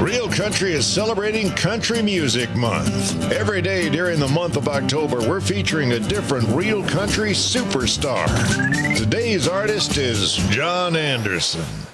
Real Country is celebrating Country Music Month. Every day during the month of October, we're featuring a different Real Country superstar. Today's artist is John Anderson.